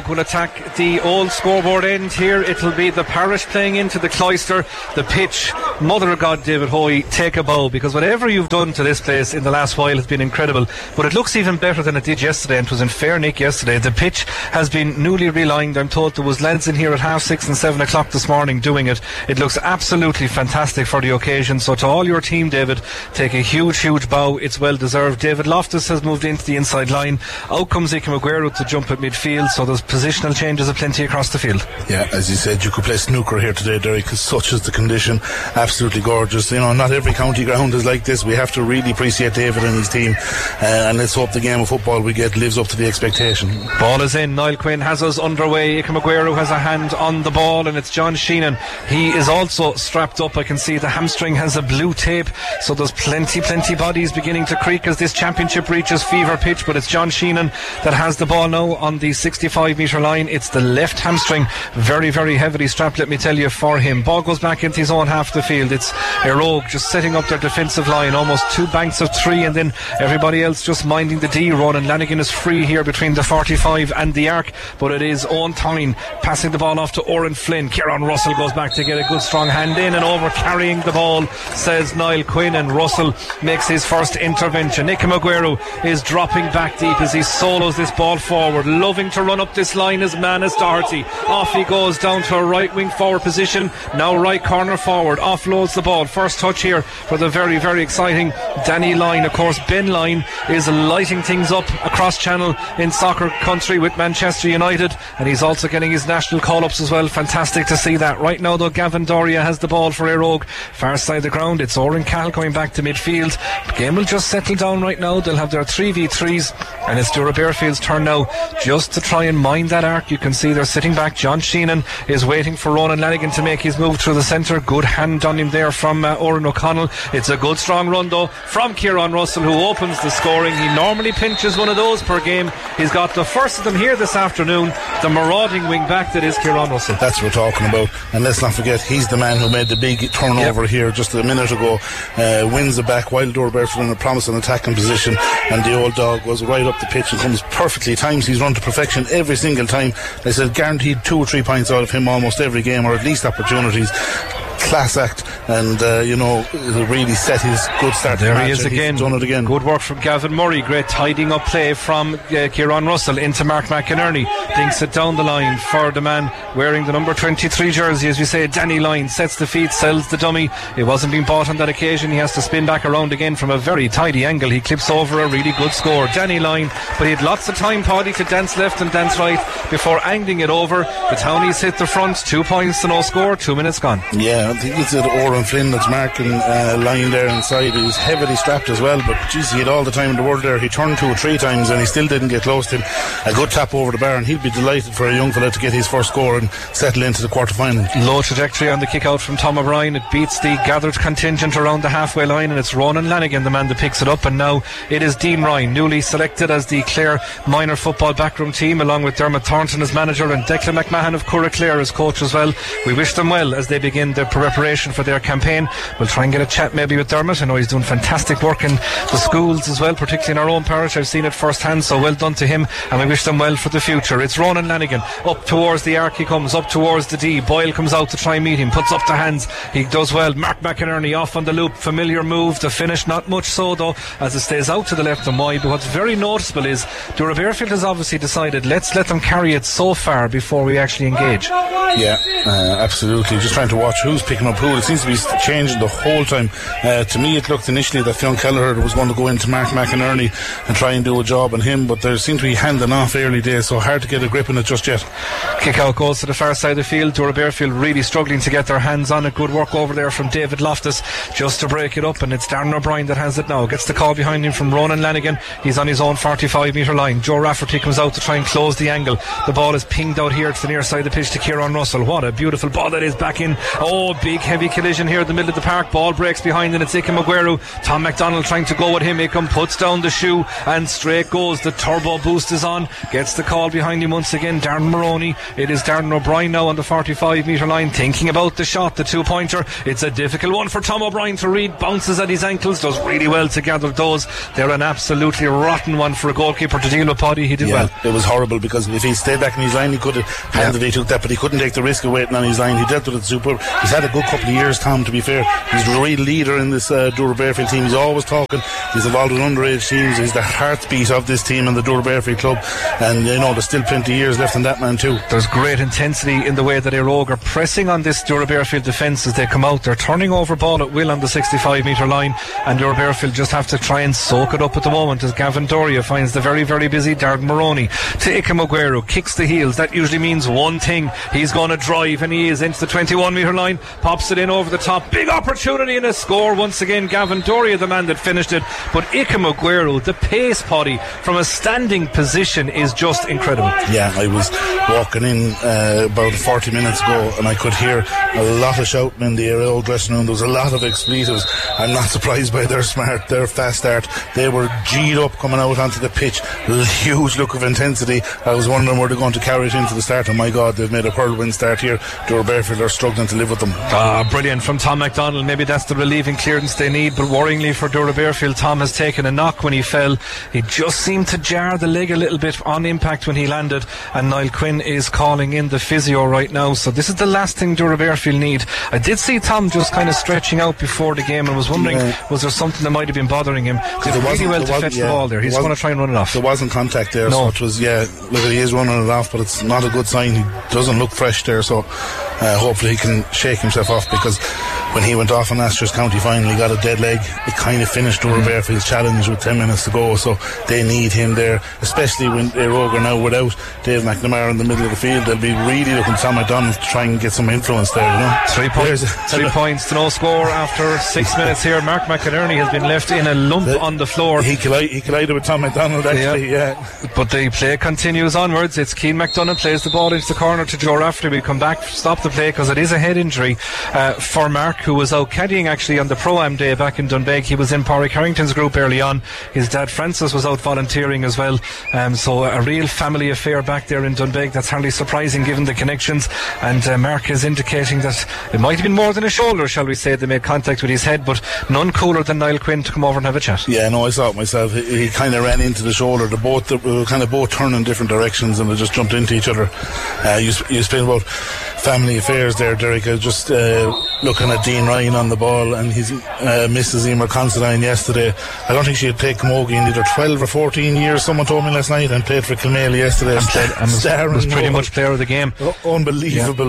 Rogue will attack the old scoreboard end here. It'll be the Parish playing into the Cloister. The pitch, mother of God, David Hoy, take a bow, because whatever you've done to this place in the last while has been incredible, but it looks even better than it did yesterday, and it was in Fairnick yesterday. The pitch has been newly relined. I'm told there was lads in here at 6:30 and 7 o'clock this morning doing it. It looks absolutely fantastic for the occasion. So to all your team, David, take a huge bow. It's well deserved. David Loftus has moved into the inside line. Out comes Ike Maguire to jump at midfield, so there's positional changes aplenty across the field. Yeah, as you said, you could play snooker here today, Derek, because such is the condition. Absolutely gorgeous. You know, not every county ground is like this. We have to really appreciate David and his team, and let's hope the game of football we get lives up to the expectation. Ball is in. Niall Quinn has us underway. Ike Maguire has a hand on the ball, and it's John Sheenan. He is also strapped up. I can see the hamstring has a blue tape, so there's plenty bodies beginning to creak as this championship reaches fever pitch. But it's John Sheenan that has the ball now on the 65 metre line. It's the left hamstring, very heavily strapped, let me tell you, for him. Ball goes back into his own half of the field. It's Rogue just setting up their defensive line, almost two banks of three, and then everybody else just minding the D. Ronan Lanigan is free here between the 45 and the arc, but it is Owen Tyne passing the ball off to Oren Flynn. Kieran Russell goes back to get a good strong hand in, and over carrying the ball, says Niall Quinn, and Russell makes his first intervention. Ike Maguire is dropping back deep as he solos this ball forward, loving to run up this line as Manus Doherty. Off he goes down to a right wing forward position, now right corner forward, offloads the ball. First touch here for the very exciting Danny Lyne. Of course, Ben Lyne is lighting things up across channel in soccer country with Manchester United, and he's also getting his national call-ups as well. Fantastic to see that. Right now though, Gavin Doria has the ball for Rogue, far side of the ground. It's Oren Cahill coming back to midfield. The game will just settle down right now. They'll have their 3v3s, and it's Dura Bearfield's turn now just to try and mind that arc. You can see they're sitting back. John Sheenan is waiting for Ronan Lanigan to make his move through the centre. Good hand on him there from Oren O'Connell. It's a good strong run though from Kieran Russell, who opens the scoring. He normally pinches one of those per game. He's got the first of them here this afternoon. The marauding wing back that is Kieran Russell. That's what we're talking about. And let's not forget, he's the man who made the big turnover here just a minute ago. Wins it back while Dura Bearfield in a promising attacking position, and the old dog goes right up the pitch and comes perfectly times. He's run to perfection every single time. I said guaranteed 2 or 3 points out of him almost every game, or at least opportunities. Class act, and it'll really set his good start. There he is again. He's done it again. Good work from Gavin Murray. Great tidying up play from Kieran Russell into Mark McInerney. Dinks it down the line for the man wearing the number 23 jersey, as we say, Danny Lyne. Sets the feet, sells the dummy. It wasn't being bought on that occasion. He has to spin back around again from a very tidy angle. He clips over a really good score. Danny Lyne, but he had lots of time, Paddy, to dance left and dance right before angling it over. The Townies hit the front. 2 points to no score. 2 minutes gone. Yeah, I think it's Oren Flynn that's marking Lyne there inside. He was heavily strapped as well, but geez, he had all the time in the world there. He turned 2 or 3 times and he still didn't get close to him. A good tap over the bar, and he'll be delighted for a young fella to get his first score and settle into the quarter-final. Low trajectory on the kick out from Tom O'Brien. It beats the gathered contingent around the halfway line, and it's Ronan Lanigan, the man that picks it up. And now it is Dean Ryan, newly selected as the Clare minor football backroom team, along with Dermot Thornton as manager and Declan McMahon of Curra Clare as coach as well. We wish them well as they begin their preparation for their campaign. We'll try and get a chat maybe with Dermot. I know he's doing fantastic work in the schools as well, particularly in our own parish. I've seen it firsthand, so well done to him, and we wish them well for the future. It's Ronan Lanigan up towards the arc. He comes up towards the D. Boyle comes out to try and meet him, puts up the hands. He does well. Mark McInerney off on the loop. Familiar move. The finish not much so though, as it stays out to the left and wide. But what's very noticeable is Dura Bearfield has obviously decided, let's let them carry it so far before we actually engage. Yeah, absolutely. Just trying to watch who's picking up who. It seems to be changing the whole time. To me it looked initially that Fionn Kelleher was going to go into Mark McInerney and try and do a job on him, but there seems to be handing off early days, so hard to get a grip on it just yet. Kick out goes to the far side of the field. Dura Bearfield really struggling to get their hands on it. Good work over there from David Loftus just to break it up, and it's Darren O'Brien that has it now. Gets the call behind him from Ronan Lanigan. He's on his own 45 metre line. Joe Rafferty comes out to try and close the angle. The ball is pinged out here to the near side of the pitch to Kieran Russell. What a beautiful ball that is back in. Oh, big heavy collision here in the middle of the park. Ball breaks behind and it's Ikem Aguero. Tom McDonald trying to go with him. Ikem puts down the shoe and straight goes. The turbo boost is on. Gets the call behind him once again. Darren Maroney. It is Darren O'Brien now on the 45 metre line, thinking about the shot, the 2-pointer. It's a difficult one for Tom O'Brien to read. Bounces at his ankles. Does really well to gather those. They're an absolutely rotten one for a goalkeeper to deal with, Paddy. He did well. It was horrible, because if he stayed back in his line, he could have handily took that, but he couldn't take the risk of waiting on his line. He dealt with it superb. He's had a good couple of years, Tom, to be fair. He's a real leader in this Doura Bearfield team. He's always talking. He's involved in underage teams. He's the heartbeat of this team and the Doura Bearfield club, and there's still plenty of years left in that man too. There's great intensity in the way that Erogue are pressing on this Doura Bearfield defence as they come out. They're turning over ball at will on the 65 metre line, and Doura Bearfield just have to try and soak it up at the moment as Gavin Doria finds the very, very busy Darren Maroney to Ikem Aguero, kicks the heels. That usually means one thing: he's going to drive, and he is into the 21 metre line, pops it in over the top. Big opportunity and a score once again. Gavin Doria, the man that finished it, but Ikem Aguero, the pace, Paddy, from a standing position is just incredible. Yeah, I was walking in about 40 minutes ago, and I could hear a lot of shouting in the old dressing room. There was a lot of expletives. I'm not surprised by their fast start. They were G'd up coming out onto the pitch. Huge look of intensity. I was wondering were they going to carry it into the start, and my God, they've made a whirlwind start here. Doura Bearfield are struggling to live with them. Brilliant from Tom McDonald. Maybe that's the relieving clearance they need, but worryingly for Doura Bearfield, Tom has taken a knock when he fell. He just seemed to jar the leg a little bit on impact when he landed, and Niall Quinn is calling in the physio right now. So this is the last thing Doura Bearfield need. I did see Tom just kind of stretching out before the game, and was wondering was there something that might have been bothering him. Did really well to fetch the ball there. He's going to try and run it off. There wasn't contact there, so it was look, he is running it off, but it's not a good sign. He doesn't look fresh there, so hopefully he can shake himself off, because when he went off in Astros County final, he got a dead leg. It kind of finished Doura Bearfield's challenge with 10 minutes to go, so they need him there, especially when Erogue are now without Dave McNamara in the middle of the field. They'll be really looking to Tom McDonald to try and get some influence there, 3 points. 3 points to no score after 6 minutes here. Mark McInerney has been left in a lump on the floor. He collided with Tom McDonald, actually, But the play continues onwards. It's Keane McDonald plays the ball into the corner to Joe Rafferty. We come back, stop the play, because it is a head injury for Mark, who was out caddying actually on the Pro-Am day back in Doonbeg. He was in Pádraig Harrington's group early on. His dad Francis was out volunteering as well, so a real family affair back there in Doonbeg. That's hardly surprising given the connections, and Mark is indicating that it might have been more than a shoulder, shall we say. They made contact with his head, but none cooler than Niall Quinn to come over and have a chat. Yeah, no, I saw it myself. He kind of ran into the shoulder. They were kind of both turning different directions, and they just jumped into each other. You explained about family affairs there, Derek. Just looking at Dean Ryan on the ball, and his Mrs. Emer Considine yesterday. I don't think she had played camogie in either 12 or 14 years, someone told me last night, and played for Kilmaley yesterday. And was pretty much player of the game. Unbelievable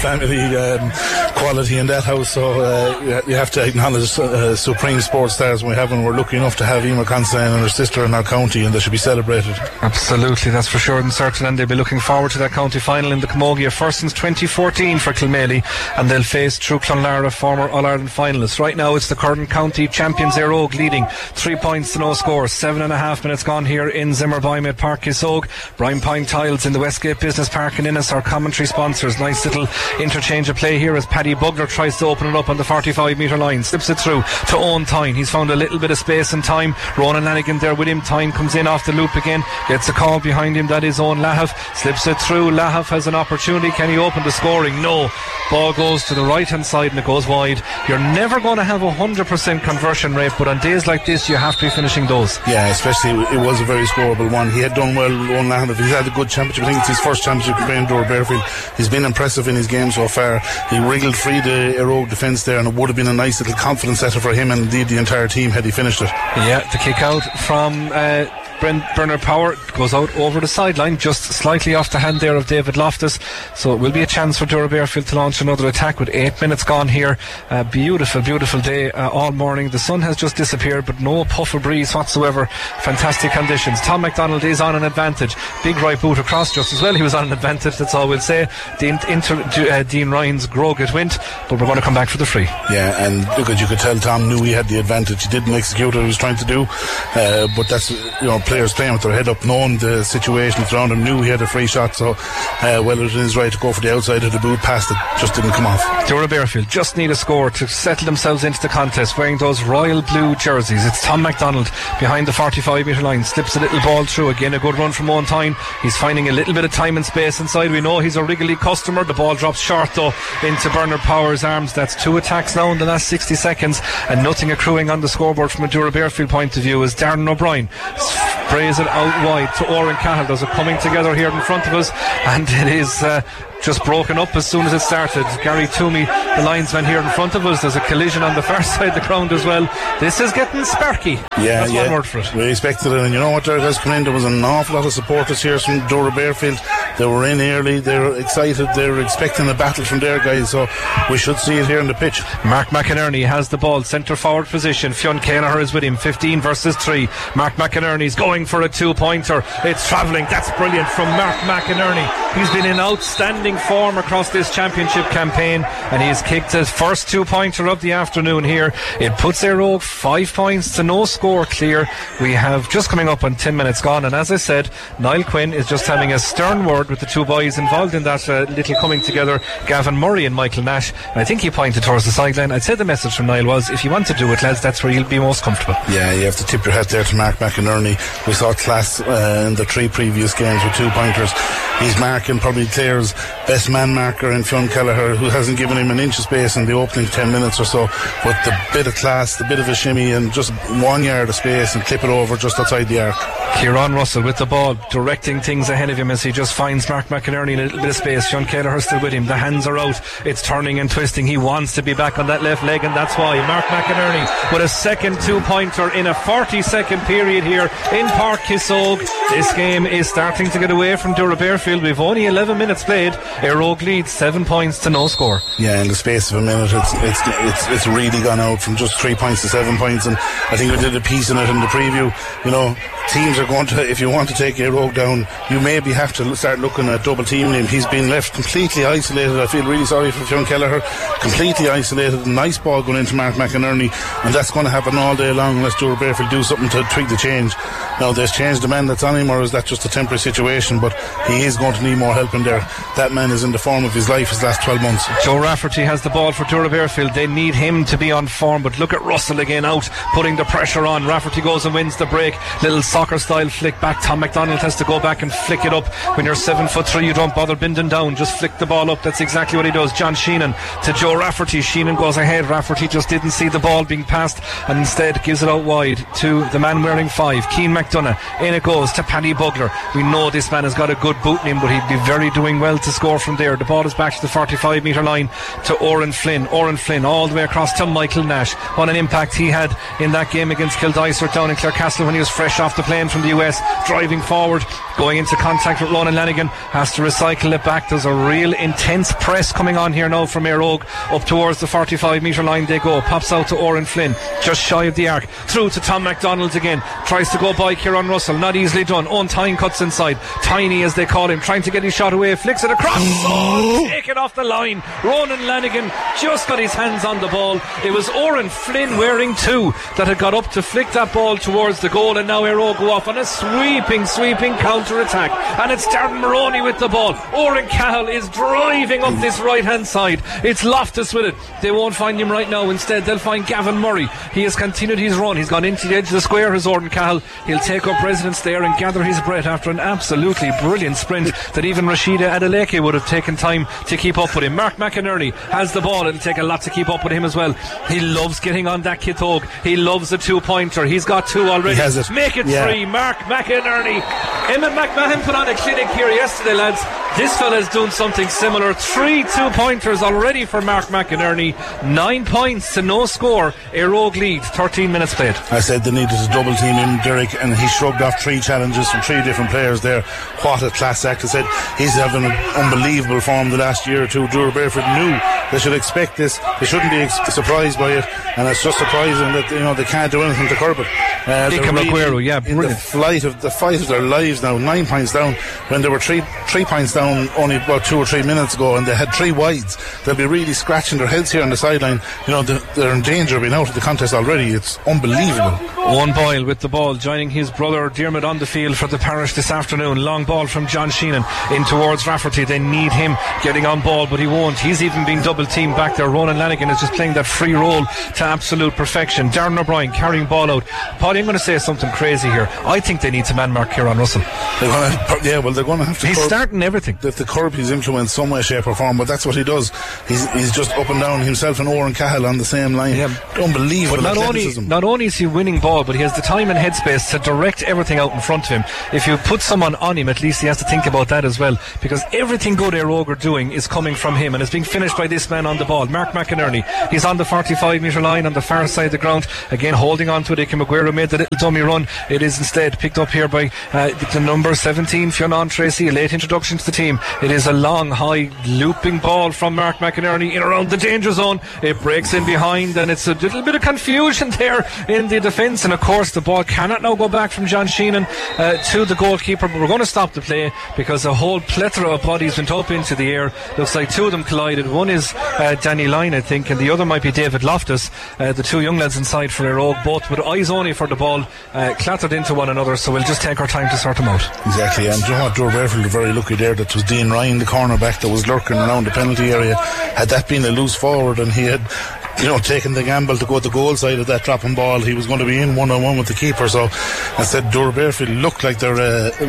family quality in that house. So you have to acknowledge supreme sports stars we have, and we're lucky enough to have Emer Considine and her sister in our county, and they should be celebrated. Absolutely, that's for sure and certain, and they'll be looking forward to that county final in the camogie, first since 2014 for Kilmaley, and they'll face True Clonlara, former All-Ireland finalists. Right now it's the current county champions Erogue leading 3 points to no score. 7.5 minutes gone here in Zimmerbeim at Park Kisogue. Brian Pine Tiles in the Westgate Business Park in Innis, our commentary sponsors. Nice little interchange of play here as Paddy Bugler tries to open it up on the 45 metre line, slips it through to Owen Tyne. He's found a little bit of space and time. Ronan Lanigan there with him. Tyne comes in off the loop again, gets a call behind him. That is Owen Lahaf, slips it through. Lahaf has an opportunity. Can he open the scoring? No. Ball goes to the right hand side and it goes wide. You're never going to have 100% conversion rate, but on days like this you have to be finishing those. Yeah, especially it was a very scoreable one. He had done well with Owen Lahaf. He's had a good championship. I think it's his first championship playing Doura Bearfield. He's been impressive in his game so far. He wriggled free the Erogue defence there, and it would have been a nice little confidence setter for him and indeed the entire team had he finished it. Yeah, the kick out from Bernard Power goes out over the sideline, just slightly off the hand there of David Loftus. So it will be a chance for Doura Bearfield to launch another attack with 8 minutes gone here. Beautiful, beautiful day all morning. The sun has just disappeared, but no puff of breeze whatsoever. Fantastic conditions. Tom McDonald is on an advantage. Big right boot across just as well. He was on an advantage, that's all we'll say. Dean Ryan's grog it went, but we're going to come back for the free. Yeah, and look, you could tell Tom knew he had the advantage. He didn't execute what he was trying to do, but that's, players playing with their head up, knowing the situation around him, knew he had a free shot, so well within his right to go for the outside of the boot pass that just didn't come off. Dura Bearfield just need a score to settle themselves into the contest, wearing those royal blue jerseys. It's Tom MacDonald behind the 45 metre line, slips a little ball through. Again, a good run from Owen Tyne. He's finding a little bit of time and space inside. We know he's a Wrigley customer. The ball drops short though into Bernard Power's arms. That's 2 attacks now in the last 60 seconds, and nothing accruing on the scoreboard from a Dura Bearfield point of view as Darren O'Brien sprays it out wide to Oren Cahill. There's a coming together here in front of us, and it is just broken up as soon as it started. Gary Toomey, the linesman here in front of us. There's a collision on the far side of the ground as well. This is getting sparky. That's one word for it. We expected it, and you know what, there guys come in, there was an awful lot of supporters here from Dura Bearfield. They were in early, they were excited, they were expecting a battle from their guys, so we should see it here on the pitch. Mark McInerney has the ball, centre forward position. Fionn Kelleher is with him, 15 versus 3. Mark McInerney's going for a 2-pointer. It's travelling. That's brilliant from Mark McInerney. He's been in outstanding form across this championship campaign, and he's kicked his first 2-pointer of the afternoon here. It puts Éire Óg 5 points to no score clear. We have just coming up on 10 minutes gone, and as I said, Niall Quinn is just having a stern word with the two boys involved in that little coming together, Gavin Murray and Michael Nash, and I think he pointed towards the sideline. I'd say the message from Niall was, if you want to do it, lads, that's where you'll be most comfortable. Yeah, you have to tip your hat there to Mark McInerney. We saw class in the 3 previous games with 2-pointers. He's marking probably Clare's best man marker in Fionn Kelleher, who hasn't given him an inch of space in the opening 10 minutes or so, but the bit of class, the bit of a shimmy and just 1 yard of space and clip it over just outside the arc. Kieran Russell with the ball, directing things ahead of him as he just finds Mark McInerney in a little bit of space. Fionn Kelleher still with him, the hands are out, it's turning and twisting. He wants to be back on that left leg, and that's why Mark McInerney with a second 2-pointer in a 40-second period here in Páirc Kissogue. This game is starting to get away from Dura Bearfield. We've only 11 minutes played. Éire Óg leads 7 points to no score. Yeah, in the space of a minute it's really gone out from just 3 points to 7 points, and I think we did a piece in it in the preview. You know, teams are going to, if you want to take Éire Óg down, you maybe have to start looking at double teaming him. He's been left completely isolated. I feel really sorry for Fionn Kelleher. Completely isolated. Nice ball going into Mark McInerney, and that's going to happen all day long unless Dura Bearfield do something to tweak the change. Now, there's changed the man that's on him, or is that just a temporary situation? But he is going to need more help in there. That man is in the form of his life his last 12 months. Joe Rafferty has the ball for Dura Bearfield. They need him to be on form, but look at Russell again out, putting the pressure on. Rafferty goes and wins the break. Little soccer style flick back. Tom MacDonald has to go back and flick it up. When you're 7'3", you don't bother bending down, just flick the ball up. That's exactly what he does. John Sheenan to Joe Rafferty. Sheenan goes ahead. Rafferty just didn't see the ball being passed and instead gives it out wide to the man wearing 5, Keane McDonough. In it goes to Paddy Bugler. We know this man has got a good boot in him, but he'd be very doing well to score from there. The ball is back to the 45 metre line to Oren Flynn. Oren Flynn all the way across to Michael Nash. What an impact he had in that game against Kildysert down in Clarecastle when he was fresh off the plane from the US, driving forward, going into contact with Ronan Lanigan, has to recycle it back. There's a real intense press coming on here now from Éire Óg. Up towards the 45 metre line they go. Pops out to Oren Flynn, just shy of the arc, through to Tom MacDonald again, tries to go by Kieran Russell, not easily done. Owen Tyne cuts inside, Tiny as they call him, trying to get his shot away, flicks it across, take it off the line. Ronan Lanigan just got his hands on the ball. It was Oren Flynn wearing 2 that had got up to flick that ball towards the goal, and now Éire Óg go off on a sweeping counter attack, and it's Darren Maroney with the ball. Oren Cahill is driving up this right hand side. It's Loftus with it. They won't find him right now. Instead they'll find Gavin Murray. He has continued his run. He's gone into the edge of the square, has Oren Cahill. He'll take up residence there and gather his breath after an absolutely brilliant sprint that even Rashida Adeleke would have taken time to keep up with him. Mark McInerney has the ball. It'll take a lot to keep up with him as well. He loves getting on that Kithogue. He loves a 2-pointer. He's got 2 already. He has it. Make it 3. Mark McInerney. Emmett McMahon put on a clinic here yesterday, lads. This fella's doing something similar. 3 2-pointers already for Mark McInerney. 9 points to no score. Éire Óg lead, 13 minutes played. I said they needed to double team him, Derek, and he shrugged off 3 challenges from 3 different players there. What a class act. I said he's having an unbelievable form the last year or two. Dura Bearfield knew they should expect this. They shouldn't be surprised by it, and it's just surprising that they can't do anything to curb it. Ika Maguire, yeah, brilliant. In the fight of their lives now, 9 points down when they were 3 points down down only about 2 or 3 minutes ago, and they had 3 wides. They'll be really scratching their heads here on the sideline. You know, they're in danger of being out of the contest already. It's unbelievable. Owen Boyle with the ball, joining his brother Diarmid on the field for the parish this afternoon. Long ball from John Sheenan in towards Rafferty. They need him getting on ball, but he won't. He's even been double teamed back there. Ronan Lanigan is just playing that free role to absolute perfection. Darren O'Brien carrying ball out. Paddy, I'm going to say something crazy here. I think they need to man mark Kieran Russell. They're going to have to. He's starting everything. They have to curb his influence some way, shape or form, but that's what he does. He's just up and down himself and Oran Cahill on the same line. Yeah. Unbelievable. But not only is he winning ball, but he has the time and headspace to direct everything out in front of him. If you put someone on him, at least he has to think about that as well, because everything good Éire Óg are doing is coming from him, and it's being finished by this man on the ball, Mark McInerney. He's on the 45 metre line on the far side of the ground, again holding on to it. Iker Maguire made the little dummy run. It is instead picked up here by the number 17 Fionn Tracy, a late introduction to the team. It is a long, high, looping ball from Mark McInerney in around the danger zone. It breaks in behind, and it's a little bit of confusion there in the defence, and of course the ball cannot now go back from John Sheenan to the goalkeeper, but we're going to stop the play because a whole plethora of bodies went up into the air. Looks like 2 of them collided. One is Danny Lyne, I think, and the other might be David Loftus, the 2 young lads inside for Éire Óg, both with eyes only for the ball, clattered into one another, so we'll just take our time to sort them out. Exactly, and you know what, Dore Barefield are very lucky there that was Dean Ryan, the cornerback that was lurking around the penalty area. Had that been a loose forward and he had taken the gamble to go to the goal side of that dropping ball, he was going to be in one-on-one with the keeper. So instead, Dore Barefield look like they're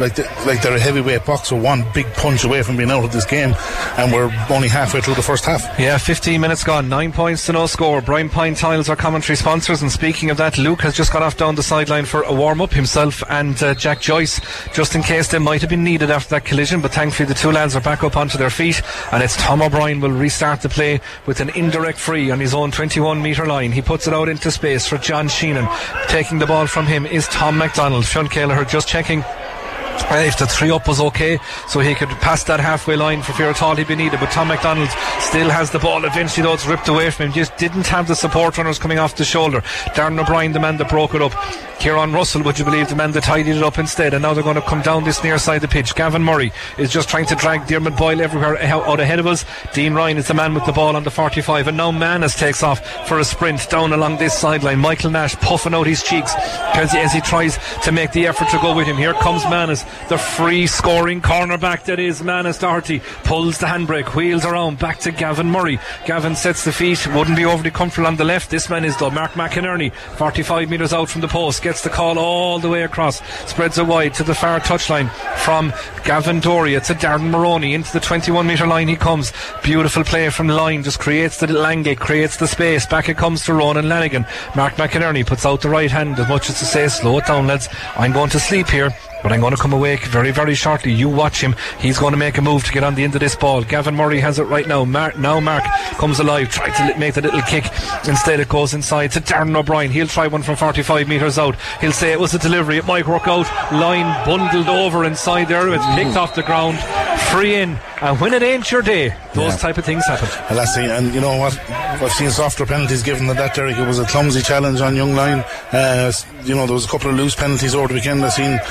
a heavyweight boxer, one big punch away from being out of this game, and we're only halfway through the first half. Yeah, 15 minutes gone, 9 points to no score. Brian Pine Tiles are commentary sponsors, and speaking of that, Luke has just got off down the sideline for a warm-up himself and Jack Joyce, just in case they might have been needed after that collision, but thankfully the 2 lads are back up onto their feet, and it's Tom O'Brien will restart the play with an indirect free on his own 21 metre line. He puts it out into space for John Sheenan. Taking the ball from him is Tom MacDonald. Fionn Kelleher just checking if the 3 up was okay, so he could pass that halfway line for fear at all he'd be needed, but Tom MacDonald still has the ball. Eventually though, it's ripped away from him. Just didn't have the support runners coming off the shoulder. Darren O'Brien, the man that broke it up. Kieran Russell, would you believe, the man that tidied it up instead, and now they're going to come down this near side of the pitch. Gavin Murray is just trying to drag Diarmid Boyle everywhere out ahead of us. Dean Ryan is the man with the ball on the 45, and now Manus takes off for a sprint down along this sideline. Michael Nash puffing out his cheeks as he tries to make the effort to go with him. Here comes Manus, the free scoring cornerback that is Manus Doherty, pulls the handbrake, wheels around back to Gavin Murray. Gavin sets the feet, wouldn't be overly comfortable on the left. This man is though Mark McInerney, 45 metres out from the post, gets the call all the way across, spreads it wide to the far touchline from Gavin Doria to Darren Maroney. Into the 21 metre line he comes. Beautiful play from the line, just creates the little angle, creates the space. Back it comes to Ronan Lanigan. Mark McInerney puts out the right hand as much as to say, slow it down lads, I'm going to sleep here, but I'm going to come awake very, very shortly. You watch him. He's going to make a move to get on the end of this ball. Gavin Murray has it right now. Mark comes alive, tries to make the little kick. Instead it goes inside to Darren O'Brien. He'll try one from 45 metres out. He'll say it was a delivery. It might work out. Line bundled over inside there. It's picked off the ground. Free in. And when it ain't your day, those type of things happen. And that's it. And you know what? I've seen softer penalties given than that, Derek. It was a clumsy challenge on Young Line. There was a couple of loose penalties over the weekend. I've seen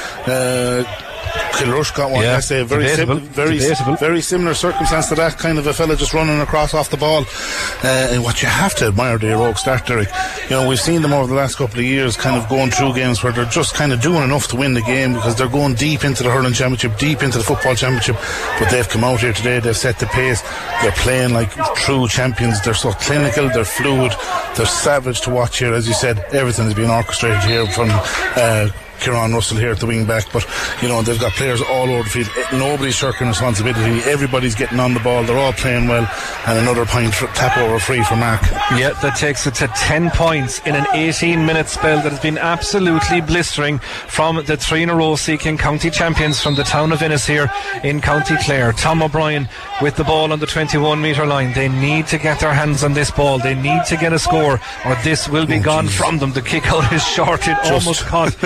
Kilrush got one. I say very similar circumstance to that, kind of a fella just running across off the ball. And what you have to admire the Éire Óg start, Derek. We've seen them over the last couple of years kind of going through games where they're just kind of doing enough to win the game because they're going deep into the hurling championship, deep into the football championship. But they've come out here today, they've set the pace, they're playing like true champions. They're so clinical, they're fluid, they're savage to watch here. As you said, everything is being orchestrated here from Kieran Russell here at the wing back, but they've got players all over the field. Nobody's shirking responsibility. Everybody's getting on the ball. They're all playing well, and another point tap over free for Mark. Yeah, that takes it to 10 points in an 18-minute spell that has been absolutely blistering from the 3 in a row seeking county champions from the town of Ennis here in County Clare. Tom O'Brien with the ball on the 21 metre line. They need to get their hands on this ball. They need to get a score or this will be gone from them. The kick out is short. It almost caught Kitty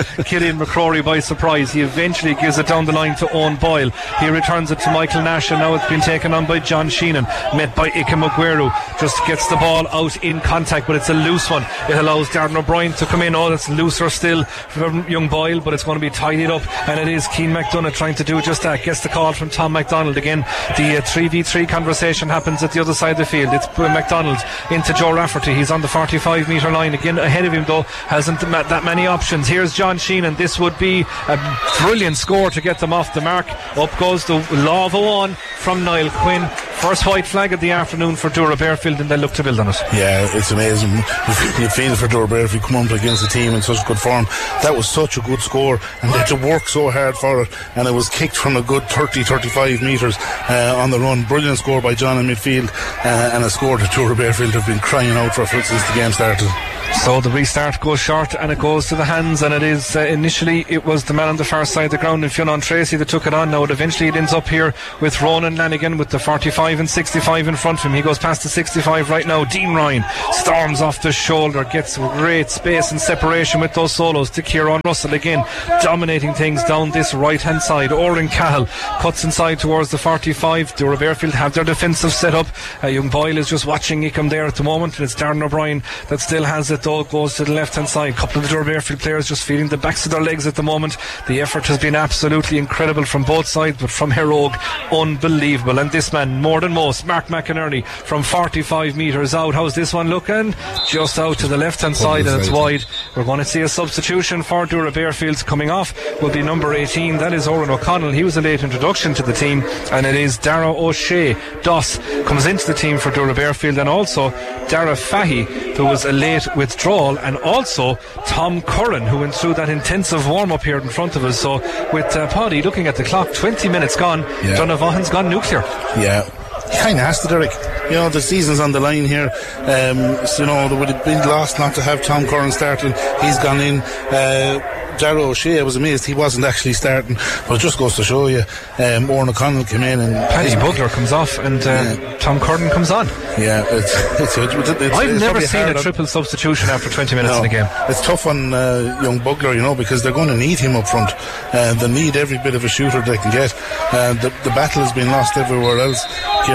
Aidan McCrory by surprise. He eventually gives it down the line to Owen Boyle. He returns it to Michael Nash, and now it's been taken on by John Sheenan, met by Ike Maguire. Just gets the ball out in contact, but it's a loose one. It allows Darren O'Brien to come in. Oh, it's looser still from young Boyle, but it's going to be tidied up, and it is Keane McDonough trying to do just that. Gets the call from Tom McDonald again. The 3v3 conversation happens at the other side of the field. It's McDonald into Joe Rafferty. He's on the 45 metre line again. Ahead of him though, hasn't that many options. Here's John Sheenan. This would be a brilliant score to get them off the mark. Up goes the Law of One from Niall Quinn. First white flag of the afternoon for Dura Bearfield, and they look to build on it. Yeah, it's amazing. You feel for Dura Bearfield come up against a team in such good form. That was such a good score, and they had to work so hard for it, and it was kicked from a good 30-35 metres on the run. Brilliant score by John in midfield, and a score that Dura Bearfield have been crying out for since the game started. So the restart goes short, and it goes to the hands, and it is initially it was the man on the far side of the ground in Fionn Tracy that took it on. Now eventually it ends up here with Ronan Lanigan with the 45 and 65 in front of him. He goes past the 65 right now. Dean Ryan storms off the shoulder, gets great space and separation with those solos to Kieran Russell again, dominating things down this right hand side. Oren Cahill cuts inside towards the 45. Dura Bearfield have their defensive set up. Young Boyle is just watching Ickham there at the moment, and it's Darren O'Brien that still has it though. Goes to the left hand side. A couple of the Dura Bearfield players just feeling the backs of their legs at the moment. The effort has been absolutely incredible from both sides, but from Herogue, unbelievable. And this man, more than most, Mark McInerney from 45 metres out. How's this one looking? Just out to the left hand side, and it's wide. We're going to see a substitution for Dura Bearfield. Coming off will be number 18. That is Oren O'Connell. He was a late introduction to the team, and it is Dara O'Shea Doss comes into the team for Dura Bearfield, and also Dara Fahy, who was a late withdrawal, and also Tom Curran, who went through that intensive warm-up here in front of us. So with Paddy looking at the clock, 20 minutes gone, Donavaughan's gone nuclear. Yeah, he kind of has to, Derek. You know, the season's on the line here. So, you know, it would have been lost not to have Tom Curran starting. He's gone in. Dara O'Shea, I was amazed he wasn't actually starting, but it just goes to show you. Oren O'Connell came in, and Paddy Bugler comes off, and Tom Curran comes on. Yeah, I've never seen a triple substitution after 20 minutes in a game. It's tough on young Bugler, you know, because they're going to need him up front. They need every bit of a shooter they can get. The battle has been lost everywhere else.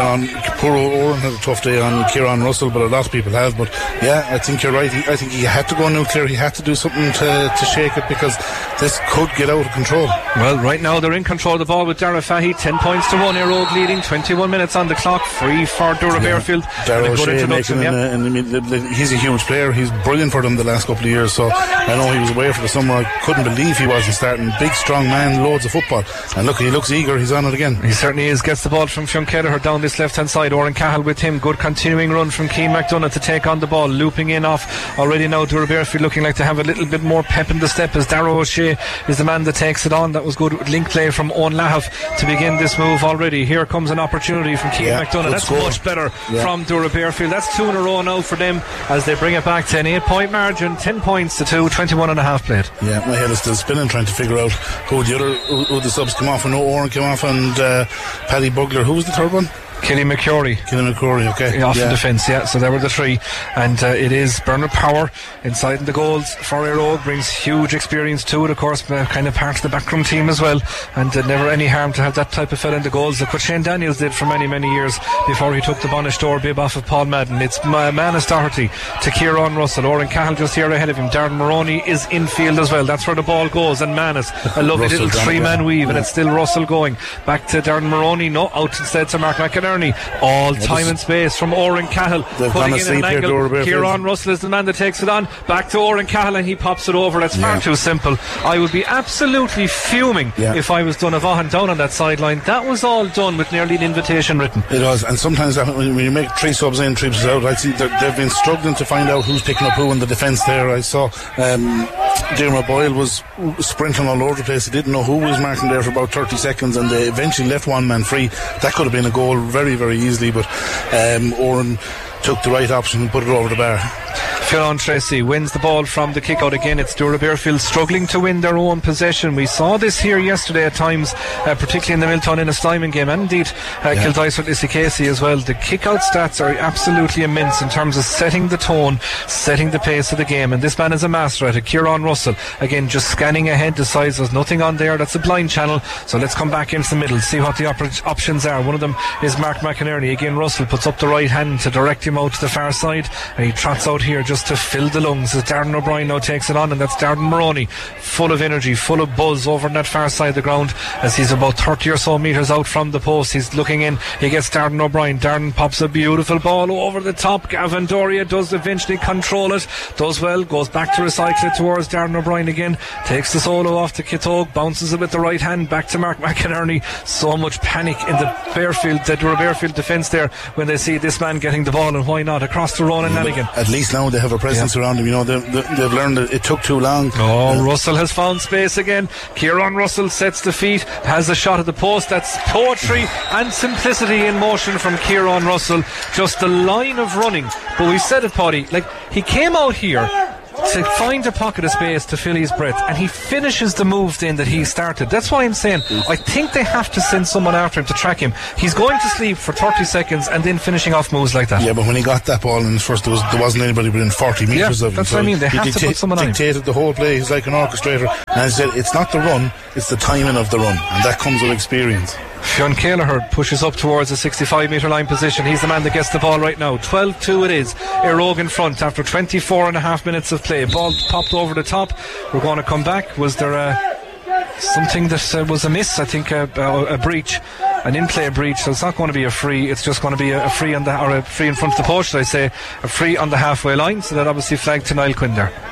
Poor Oren had a tough day on Kieran Russell, but a lot of people have. But yeah, I think you're right. I think he had to go nuclear. He had to do something to shake it, because this could get out of control. Well, right now they're in control of the ball with Dara Fahy. 10 points to 1. Herogue leading. 21 minutes on the clock. Free for Dura Bearfield. Dara O'Shea making he's a huge player. He's brilliant for them the last couple of years. So I know he was away for the summer. I couldn't believe he wasn't starting. Big, strong man, loads of football. And look, he looks eager. He's on it again. He certainly is. Gets the ball from Fionn Kelleher down this left hand side. Oren Cahill with him. Good continuing run from Keane McDonough to take on the ball. Looping in off already now. Dura Bearfield looking like to have a little bit more pep in the step as Dara O'Shea is the man that takes it on. That was good link play from Owen Lahav to begin this move already. Here comes an opportunity from Keane McDonough. That's score. Much better from Dura Bearfield. That's 2 in a row now for them as they bring it back to an 8-point margin. 10 points to 2, 21 and a half played. Yeah, my head is still spinning trying to figure out who the subs come off. I know Oren came off, and Paddy Bugler. Who was the third one? Killy McCrory, okay. Off in defence, so there were the 3. And it is Bernard Power inside the goals for Herogue. Brings huge experience to it, of course, kind of part of the backroom team as well. And never any harm to have that type of fella in the goals, like what Shane Daniels did for many, many years before he took the Bonnish bib off of Paul Madden. It's Manus Doherty to Kieran Russell. Oren Cahill just here ahead of him. Darren Maroney is infield as well. That's where the ball goes. And Manus, a lovely little 3-man weave, and it's still Russell going back to Darren Maroney. No, out instead to Mark McInerney. All time and space from Oren Cahill, putting in an angle. Kieran Russell is the man that takes it on. Back to Oren Cahill, and he pops it over. That's far too simple. I would be absolutely fuming if I was Donavaughan down on that sideline. That was all done with nearly an invitation written. It was, and sometimes when you make 3 subs in, 3 subs out, I see they've been struggling to find out who's picking up who in the defence there. I saw Dermot Boyle was sprinting all over the place. He didn't know who was marking there for about 30 seconds, and they eventually left one man free. That could have been a goal very, very easily, but Oren took the right option and put it over the bar. Fionn Tracy wins the ball from the kick out again. It's Dura Bearfield struggling to win their own possession. We saw this here yesterday at times, particularly in the Milton Innislimon game, and indeed Kildare with Casey as well. The kick out stats are absolutely immense in terms of setting the tone, setting the pace of the game, and this man is a master at it. Kieran Russell again just scanning ahead, decides there's nothing on there, that's a blind channel, so let's come back into the middle, see what the options are. One of them is Mark McInerney. Again, Russell puts up the right hand to direct him out to the far side, and he trots out here just to fill the lungs as Darren O'Brien now takes it on, and that's Darren Maroney, full of energy, full of buzz over on that far side of the ground as he's about 30 or so metres out from the post. He's looking in, he gets Darren O'Brien. Darren pops a beautiful ball over the top. Gavin Doria does eventually control it, does well, goes back to recycle it towards Darren O'Brien again, takes the solo off to Kittogue, bounces it with the right hand back to Mark McInerney. So much panic in the Dura Bearfield defence there when they see this man getting the ball, and why not across to Ronan Lanigan. At least now they have a presence around him. You know, they've learned that it took too long. Russell has found space again. Kieran Russell sets the feet, has a shot at the post. That's poetry and simplicity in motion from Kieran Russell. Just a line of running. But we said it, Paddy, like, he came out here to find a pocket of space to fill his breath, and he finishes the move then that he started. That's why I'm saying I think they have to send someone after him to track him. He's going to sleep for 30 seconds and then finishing off moves like that. Yeah, but when he got that ball in his first, there wasn't anybody within 40 metres of him. That's what I mean. They have to put someone on him. He dictated the whole play. He's like an orchestrator, and he said it's not the run, it's the timing of the run, and that comes with experience. Fionn Kelleher pushes up towards the 65 metre line position. He's the man that gets the ball right now. 12-2 it is. Erogue in front after 24 and a half minutes of play. Ball popped over the top. We're going to come back. Was there something that was amiss? I think a breach, an in-play breach. So it's not going to be a free. It's just going to be a free on a free in front of the post, should I say. A free on the halfway line. So that obviously flagged to Niall Quinn there.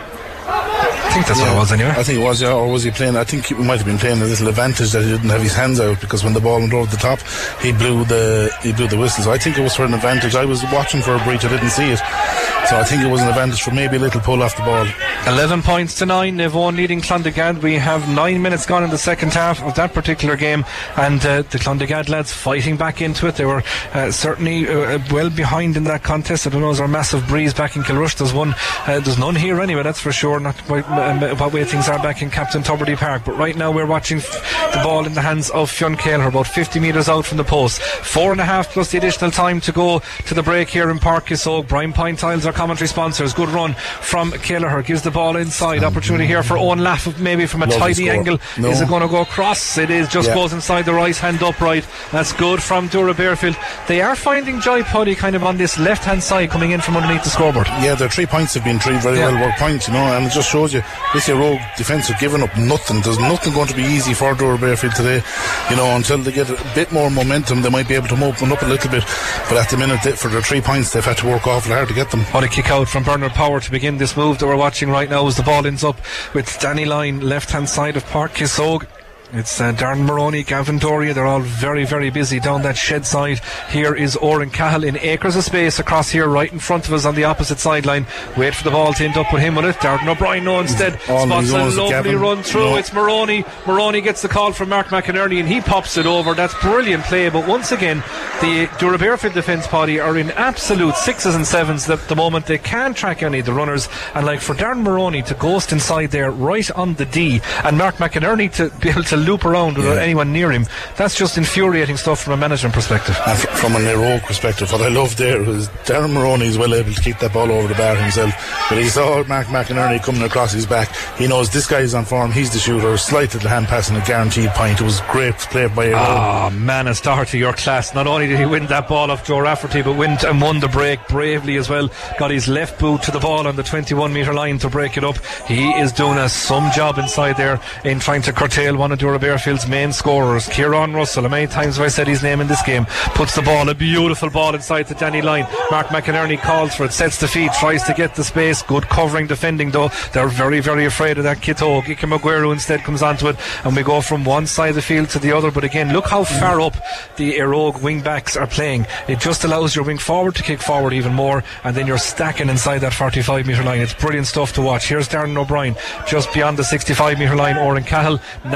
I think that's what it was anyway. I think it was, or was he playing? I think he might have been playing a little advantage that he didn't have his hands out, because when the ball went over the top, he blew the whistle. So I think it was for an advantage. I was watching for a breach, I didn't see it. So I think it was an advantage for maybe a little pull off the ball. 11 points to 9. Navan leading Clondegad. We have 9 minutes gone in the second half of that particular game, and the Clondegad lads fighting back into it. They were certainly well behind in that contest. I don't know, is there a massive breeze back in Kilrush? There's none here anyway, that's for sure. Not quite what way things are back in Captain Tubridy Park, but right now we're watching the ball in the hands of Fionn Kelleher, about 50 metres out from the post. 4.5 plus the additional time to go to the break here in Park Kissogue. Brian Pine Tiles, our commentary sponsors. Good run from Kelleher, gives the ball inside. Opportunity here for Owen Laff, maybe from a tidy angle. No. Is it going to go across? It is, just goes inside the right hand upright. That's good from Dura Bearfield. They are finding Joy Puddy kind of on this left hand side coming in from underneath the scoreboard. Yeah, their 3 points have been 3 very well worked points, you know, and it just shows you this Rogue defence have given up nothing. There's nothing going to be easy for Dura Bearfield today, you know, until they get a bit more momentum. They might be able to open up a little bit, but at the minute for their 3 points they've had to work awful hard to get them. What a kick out from Bernard Power to begin this move that we're watching right now as the ball ends up with Danny Lyne, left hand side of Park Kissogue. It's Darren Maroney, Gavin Doria. They're all very, very busy down that shed side. Here is Oren Cahill in acres of space across here right in front of us on the opposite sideline. Wait for the ball to end up with him with it. Darren O'Brien instead spots a lovely run through. It's Maroney. Maroney gets the call from Mark McInerney and he pops it over. That's brilliant play, but once again the Dura Bearfield defence party are in absolute 6s and 7s at the moment. They can't track any of the runners, and like for Darren Maroney to ghost inside there right on the D, and Mark McInerney to be able to loop around without anyone near him, that's just infuriating stuff from a management perspective. And from an Erogue perspective, what I love there is Darren Maroney is well able to keep that ball over the bar himself, but he saw Mark McInerney coming across his back. He knows this guy is on form, he's the shooter. Slight little hand pass and a guaranteed point. It was great play by Erogue. Man, a star to your class. Not only did he win that ball off Joe Rafferty, but went and won the break bravely as well. Got his left boot to the ball on the 21 metre line to break it up. He is doing some job inside there in trying to curtail one of Dura Bearfield's main scorers, Kieran Russell. How many times have I said his name in this game? Puts the ball, a beautiful ball inside to Danny Lyne. Mark McInerney calls for it, sets the feet, tries to get the space. Good covering defending though. They're very, very afraid of that Kittogue. Ike Maguire instead comes onto it, and we go from one side of the field to the other. But again, look how far up the Erogue wing backs are playing. It just allows your wing forward to kick forward even more, and then you're stacking inside that 45 metre line. It's brilliant stuff to watch. Here's Darren O'Brien just beyond the 65 metre line. Oren Cahill now decides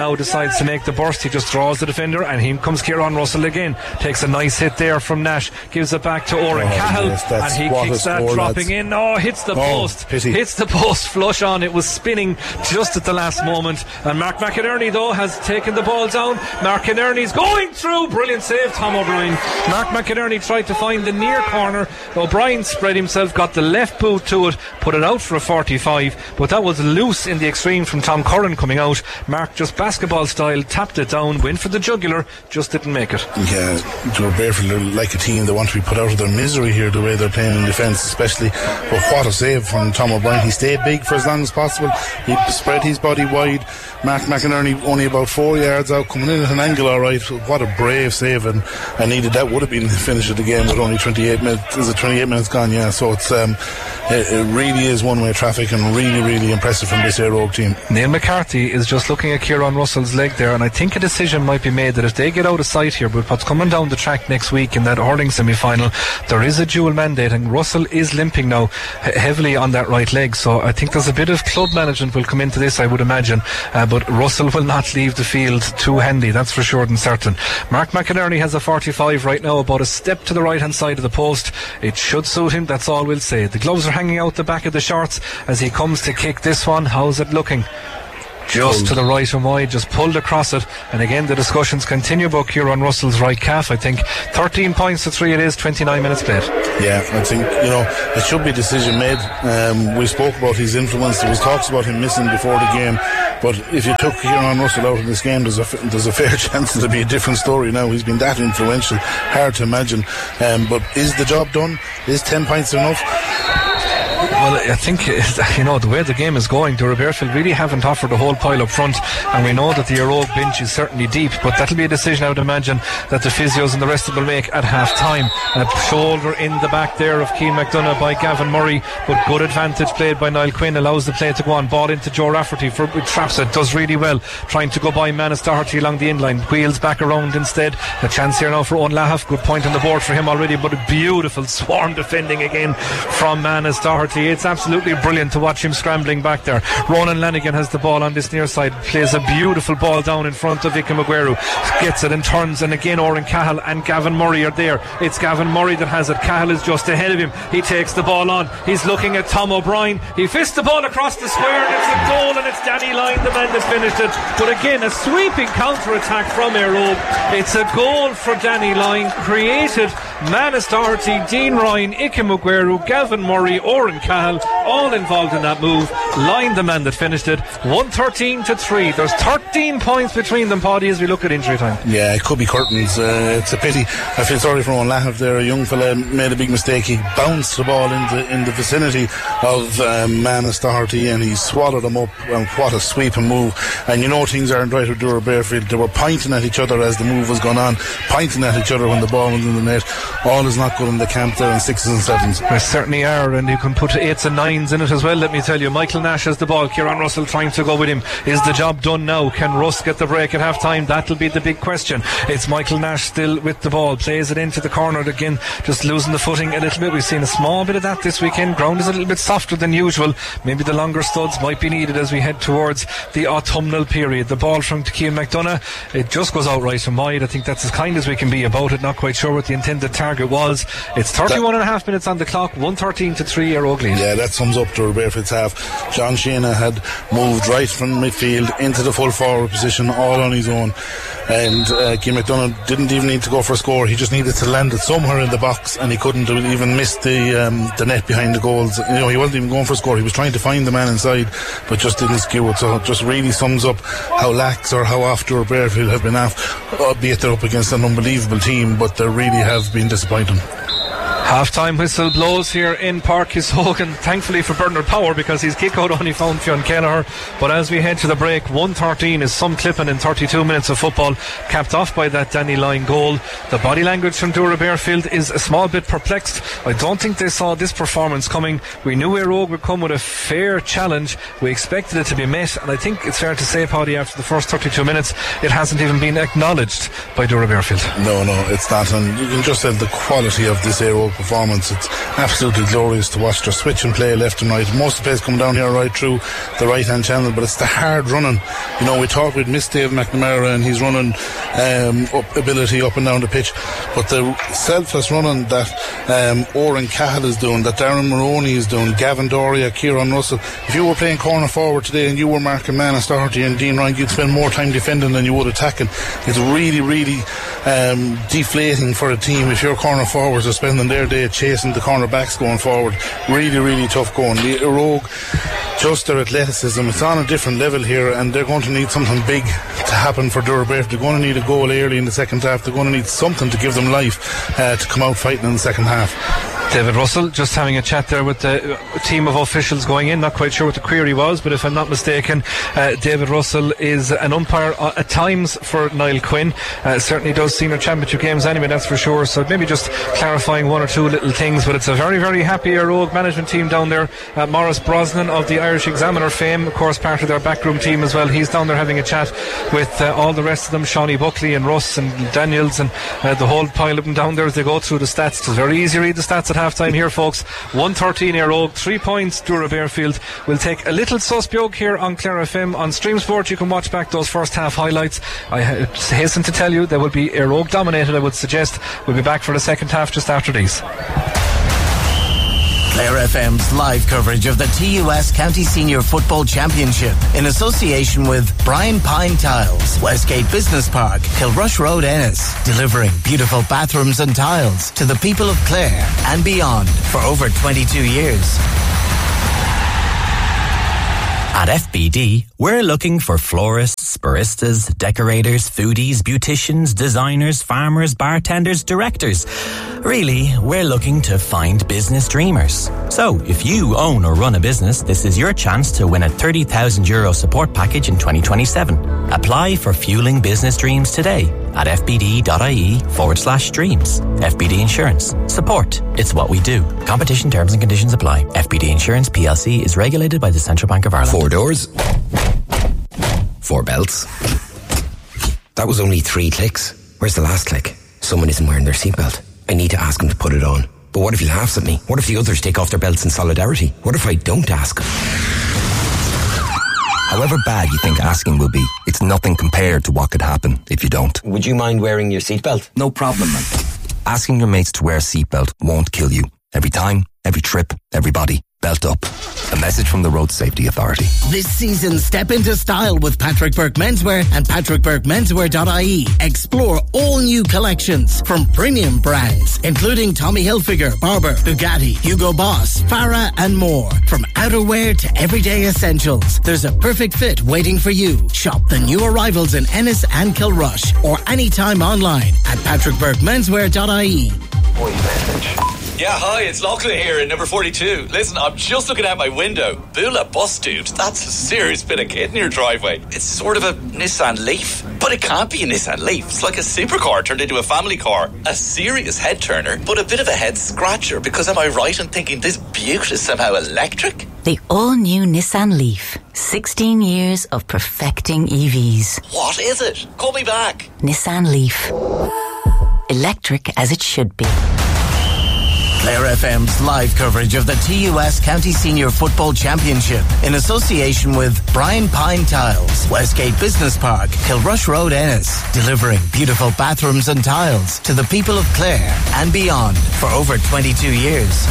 decides to make the burst. He just draws the defender, and here comes Kieran Russell again. Takes a nice hit there from Nash, gives it back to Oren Cahill, and he kicks that dropping in. Hits the post. Hits the post flush on. It was spinning just at the last moment, and Mark McInerney though has taken the ball down. Mark McInerney's going through. Brilliant save, Tom O'Brien. Mark McInerney tried to find the near corner. O'Brien spread himself, got the left boot to it, put it out for a 45, but that was loose in the extreme from Tom Curran coming out. Mark just basketball style tapped it down, went for the jugular, just didn't make it. Yeah, Durbeyfield are like a team that want to be put out of their misery here, the way they're playing in defence especially. But what a save from Tom O'Brien. He stayed big for as long as possible. He spread his body wide. Mark McInerney only about 4 yards out, coming in at an angle alright. What a brave save, and needed. That would have been the finish of the game with only 28 minutes. Is it 28 minutes gone? Yeah, so it's it really is one-way traffic, and really impressive from this Éire Óg team. Neil McCarthy is just looking at Kieran Russell's leg there, and I think a decision might be made that if they get out of sight here with what's coming down the track next week in that hurling semi-final, there is a dual mandate, and Russell is limping now heavily on that right leg, so I think there's a bit of club management will come into this, I would imagine, but Russell will not leave the field too handy, that's for sure and certain. Mark McInerney has a 45 right now, about a step to the right hand side of the post. It should suit him, that's all we'll say. The gloves are hanging out the back of the shorts as he comes to kick this one. How's it looking? Just to the right and wide, just pulled across it, and again the discussions continue about Kieran Russell's right calf. I think 13 points to 3 it is, 29 minutes played. Yeah, I think it should be a decision made. We spoke about his influence. There was talks about him missing before the game, but if you took Kieran Russell out of this game, there's a fair chance it'll be a different story now. He's been that influential, hard to imagine. But is the job done? Is 10 points enough? Well, I think, the way the game is going, Durbeyfield really haven't offered a whole pile up front, and we know that the Éire Óg bench is certainly deep, but that'll be a decision I would imagine that the physios and the rest of them will make at half time. A shoulder in the back there of Keane McDonough by Gavin Murray, but good advantage played by Niall Quinn, allows the play to go on. Ball into Joe Rafferty, traps it, does really well, trying to go by Manus Doherty along the inline, wheels back around instead. A chance here now for Owen Lahaf, good point on the board for him already, but a beautiful swarm defending again from Manus Doherty. It's absolutely brilliant to watch him scrambling back there. Ronan Lanigan has the ball on this near side, plays a beautiful ball down in front of Ika Maguire, gets it and turns, and again Oren Cahill and Gavin Murray are there. It's Gavin Murray that has it. Cahill is just ahead of him. He takes the ball on. He's looking at Tom O'Brien. He fists the ball across the square, and it's a goal, and it's Danny Lyne, the man that finished it. But again, a sweeping counter-attack from Éire Óg. It's a goal for Danny Lyne, created Manus Doherty, Dean Ryan, Ika Maguire, Gavin Murray, Oren Cahill, all involved in that move. Lyne, the man that finished it. 113 to 3. There's 13 points between them, Paddy, as we look at injury time. Yeah, it could be curtains. It's a pity. I feel sorry for Owen Lahaf there. A young fella made a big mistake. He bounced the ball in the vicinity of Manus Doherty, and he swallowed him up. And what a sweeping move. And things aren't right with Durbeyfield. They were pointing at each other as the move was going on, pointing at each other when the ball was in the net. All is not good in the camp there in 6s and 7s. There certainly are, and you can put 8s and 9s in it as well, let me tell you. Michael Nash has the ball, Kieran Russell trying to go with him. Is the job done now? Can Russ get the break at half time? That'll be the big question. It's Michael Nash still with the ball, plays it into the corner again, just losing the footing a little bit. We've seen a small bit of that this weekend. Ground is a little bit softer than usual. Maybe the longer studs might be needed as we head towards the autumnal period. The ball from Keane McDonough, it just goes out right and wide. I think that's as kind as we can be about it. Not quite sure what the intended target was. It's 31 and a half minutes on the clock, 113 to 3 Éire Óg lead. Yeah, that sums up Durbeyfield's half. John Sheena had moved right from midfield into the full forward position all on his own, and Keane McDonough didn't even need to go for a score. He just needed to land it somewhere in the box, and he couldn't even miss the net behind the goals. He wasn't even going for a score. He was trying to find the man inside, but just didn't skew it. So it just really sums up how lax or how off Durbeyfield have been off, albeit they're up against an unbelievable team, but they really have been disappointing. Half-time whistle blows here in Páirc Uí Sógan, thankfully for Bernard Power, because his kick-out only found Fionn Kelleher. But as we head to the break, 113 is some clipping in 32 minutes of football, capped off by that Danny Lyne goal. The body language from Durbeyfield is a small bit perplexed. I don't think they saw this performance coming. We knew Éire Óg would come with a fair challenge. We expected it to be met, and I think it's fair to say, Paddy, after the first 32 minutes, it hasn't even been acknowledged by Durbeyfield. No, it's not, and you can just tell the quality of this Éire Óg performance. It's absolutely glorious to watch. They're switching play left and right. Most of the plays come down here right through the right hand channel, but it's the hard running. You know, we thought we'd miss Dave McNamara and his running ability up and down the pitch, but the selfless running that Oren Cahill is doing, that Darren Maroney is doing, Gavin Doria, Kieran Russell. If you were playing corner forward today and you were marking Manus Doherty and Dean Ryan, you'd spend more time defending than you would attacking. It's really, really deflating for a team if your corner forwards are spending their day chasing the cornerbacks going forward. Really, really tough going. The Rogue, just their athleticism, it's on a different level here, and they're going to need something big to happen for Durabert. They're going to need a goal early in the second half. They're going to need something to give them life to come out fighting in the second half. David Russell just having a chat there with the team of officials going in. Not quite sure what the query was, but if I'm not mistaken, David Russell is an umpire at times for Niall Quinn. Certainly does senior championship games anyway, that's for sure. So maybe just clarifying one or two little things, but it's a very, very happy Rogue management team down there. Maurice Brosnan of the Irish Examiner fame, of course part of their backroom team as well. He's down there having a chat with all the rest of them, Shawnee Buckley and Russ and Daniels and the whole pile of them down there as they go through the stats. It's very easy to read the stats at half time here, folks. 113 Rogue, 3 points Dura Bearfield. We'll take a little suspiog here on Clare FM. On Stream Sport you can watch back those first half highlights. I hasten to tell you they will be Rogue dominated, I would suggest. We'll be back for the second half just after these. Clare FM's live coverage of the TUS County Senior Football Championship in association with Brian Pine Tiles, Westgate Business Park, Kilrush Road, Ennis, delivering beautiful bathrooms and tiles to the people of Clare and beyond for over 22 years. At FBD, we're looking for florists, baristas, decorators, foodies, beauticians, designers, farmers, bartenders, directors. Really, we're looking to find business dreamers. So, if you own or run a business, this is your chance to win a €30,000 support package in 2027. Apply for Fueling Business Dreams today at fbd.ie/dreams. FBD Insurance. Support. It's what we do. Competition terms and conditions apply. FBD Insurance PLC is regulated by the Central Bank of Ireland. 4 doors. 4 belts. That was only 3 clicks. Where's the last click? Someone isn't wearing their seatbelt. I need to ask them to put it on. But what if he laughs at me? What if the others take off their belts in solidarity? What if I don't ask? However bad you think asking will be, it's nothing compared to what could happen if you don't. Would you mind wearing your seatbelt? No problem, man. Asking your mates to wear a seatbelt won't kill you. Every time, every trip, everybody, belt up. A message from the Road Safety Authority. This season, step into style with Patrick Burke Menswear and patrickburkemenswear.ie. Explore all new collections from premium brands, including Tommy Hilfiger, Barber, Bugatti, Hugo Boss, Farah, and more. From outerwear to everyday essentials, there's a perfect fit waiting for you. Shop the new arrivals in Ennis and Kilrush, or anytime online at patrickburkemenswear.ie. Voice message. Yeah, hi, it's Lachlan here in number 42. Listen, I'm just looking out my window. Bula bus, dude. That's a serious bit of kit in your driveway. It's sort of a Nissan Leaf. But it can't be a Nissan Leaf. It's like a supercar turned into a family car. A serious head turner, but a bit of a head scratcher. Because am I right in thinking this beaut is somehow electric? The all-new Nissan Leaf. 16 years of perfecting EVs. What is it? Call me back. Nissan Leaf. Electric as it should be. Clare FM's live coverage of the TUS County Senior Football Championship in association with Brian Pine Tiles, Westgate Business Park, Kilrush Road, Ennis, delivering beautiful bathrooms and tiles to the people of Clare and beyond for over 22 years.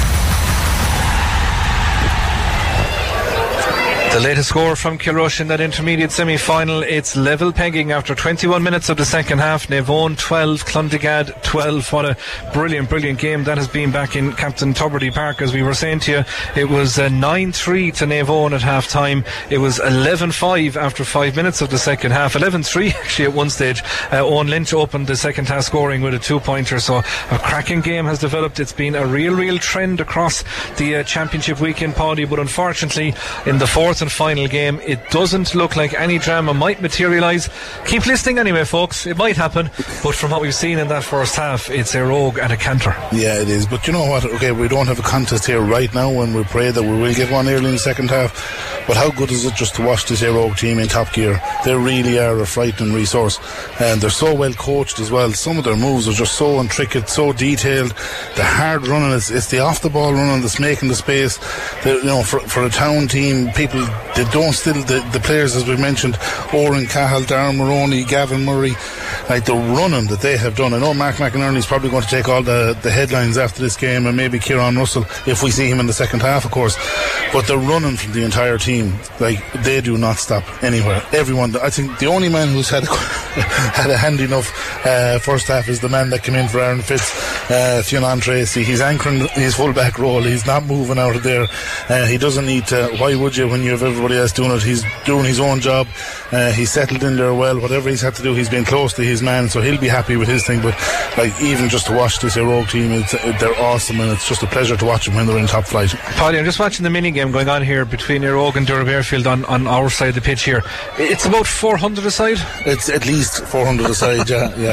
The latest score from Kilrush in that intermediate semi-final, it's level pegging after 21 minutes of the second half. Naivone 12, Clondigad 12. What a brilliant, brilliant game that has been back in Captain Tubridy Park. As we were saying to you, it was 9-3 to Naivone at half time. It was 11-5 after 5 minutes of the second half. 11-3 actually at one stage. Owen Lynch opened the second half scoring with a 2-pointer. So a cracking game has developed. It's been a real trend across the championship weekend, Paddy, but unfortunately in the fourth fourth and final game. It doesn't look like any drama might materialise. Keep listening anyway, folks. It might happen, but from what we've seen in that first half, it's a rogue and a canter. Yeah, it is. But you know what? Okay, we don't have a contest here right now, and we pray that we will get one early in the second half. But how good is it just to watch this rogue team in top gear? They really are a frightening resource, and they're so well coached as well. Some of their moves are just so intricate, so detailed. The hard running, it's the off the ball running that's making the space. You know, for a town team, people, they don't still the players, as we mentioned, Oren Cahill, Darren Maroney, Gavin Murray, like the running that they have done. I know Mark McInerney's probably going to take all the headlines after this game, and maybe Kieran Russell if we see him in the second half, of course. But the running from the entire team, like, they do not stop anywhere. Everyone, I think the only man who's had a handy enough first half is the man that came in for Aaron Fitz, Fionn Tracy. He's anchoring his full back role. He's not moving out of there. He doesn't need to. Why would you when you have everybody else doing it? He's doing his own job. He's settled in there well. Whatever he's had to do, he's been close to his man, so he'll be happy with his thing. But like, even just to watch this rogue team, they're awesome, and it's just a pleasure to watch them when they're in top flight. Paddy, I'm just watching the mini game going on here between Rogue and Durham Airfield on our side of the pitch here. It's about 400 a side. It's at least 400 a side.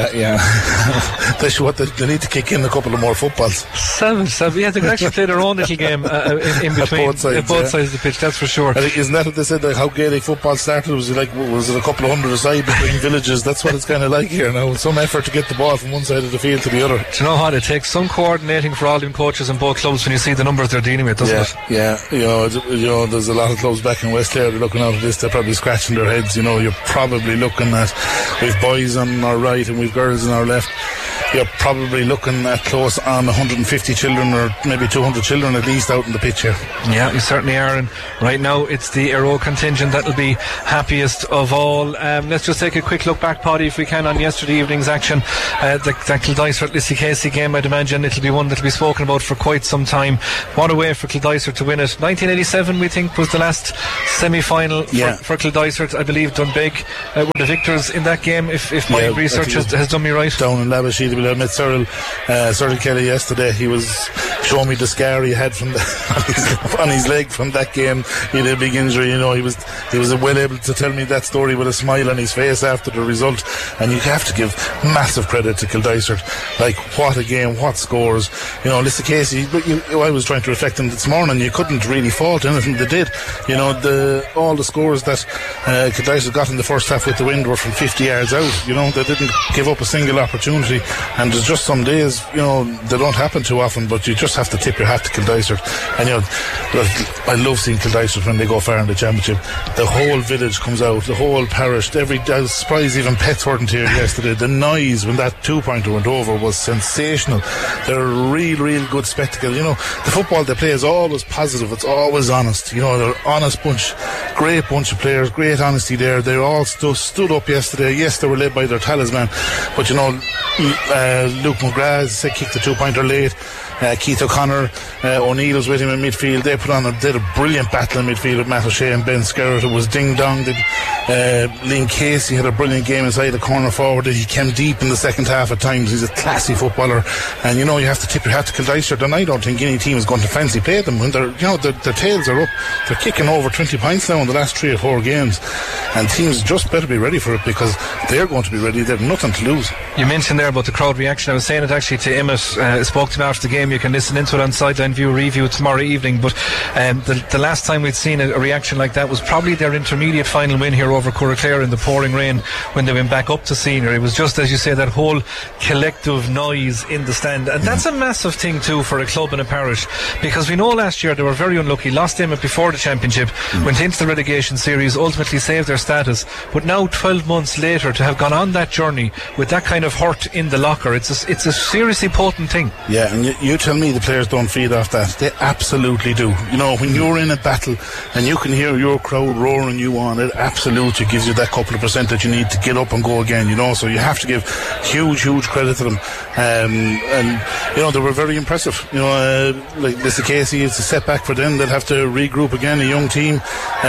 Yeah. They need to kick in a couple of more footballs. Seven. Yeah, they could actually play their own little game in between both sides of the pitch. That's for sure. I think, isn't that what they said? Like, how Gaelic football started? Was it a couple of hundred a side between villages? That's what it's kind of like here now. Some effort to get the ball from one side of the field to the other. Do you know what? It takes some coordinating for all them coaches in both clubs when you see the numbers they're dealing with, doesn't it? Yeah. You know, there's a lot of clubs back in West Clare. They're looking out at this. They're probably scratching their heads. You know, you're probably looking at, we've boys on our right and we've girls on our left. You're probably looking at close on 150 children, or maybe 200 children at least, out in the pitch here. Yeah, you certainly are, and right now it's the Aero contingent that'll be happiest of all. Let's just take a quick look back, Paddy, if we can, on yesterday evening's action. The Kildysert-Lissie-Casey game, I'd imagine it'll be one that'll be spoken about for quite some time. What a way for Kildysert to win it. 1987, we think, was the last semi-final for Kildysert. I believe Dunbeg were the victors in that game, if my research has done me right. Down in Labashie, I met Cyril Kelly yesterday. He was showing me the scar he had from on his leg from that game. He had a big injury, you know. He was well able to tell me that story with a smile on his face after the result. And you have to give massive credit to Kildysert. Like, what a game, what scores. You know, Lissie-Casey, I was trying to reflect on this morning, you couldn't really fault anything they did. You know, all the scores that Kildysert got in the first half with the wind were from 50 yards out. You know, they didn't give up a single opportunity. And there's just some days, you know, they don't happen too often, but you just have to tip your hat to Kildysert. And, you know, I love seeing Kildysert when they go far in the championship. The whole village comes out, the whole parish. I was surprised even Pets weren't here yesterday. The noise when that 2-pointer went over was sensational. They're a real good spectacle. You know, the football they play is always positive, it's always honest. You know, they're an honest bunch, great bunch of players, great honesty there. They all stood up yesterday. Yes, they were led by their talisman, but, you know, Luke McGrath kicked the 2-pointer late. Keith O'Connor, O'Neill was with him in midfield. They did a brilliant battle in midfield with Matt O'Shea and Ben Skerritt. It was ding dong. Liam Casey had a brilliant game inside the corner forward. He came deep in the second half at times. He's a classy footballer, and, you know, you have to tip your hat to Kildysert. And I don't think any team is going to fancy play them when their tails are up. They're kicking over 20 points now in the last 3 or 4 games, and teams just better be ready for it, because they're going to be ready. They've nothing to lose. You mentioned there about the crowd reaction. I was saying it actually to Emmett. Spoke to him after the game. You can listen into it on Sideline View review tomorrow evening. But the last time we'd seen a reaction like that was probably their intermediate final win here over Curraclare in the pouring rain when they went back up to senior. It was just, as you say, that whole collective noise in the stand, and that's a massive thing too for a club and a parish, because we know last year they were very unlucky, lost Emmett before the championship, went into the relegation series, ultimately saved their status, but now 12 months later to have gone on that journey with that kind of hurt in the locker, it's a seriously potent thing. Yeah, and you tell me the players don't feed off that. They absolutely do. You know, when you're in a battle and you can hear your crowd roaring you on, it absolutely gives you that couple of percent that you need to get up and go again, you know. So you have to give huge credit to them. And, you know, they were very impressive. You know, like Lissie-Casey, it's a setback for them. They'll have to regroup again, a young team.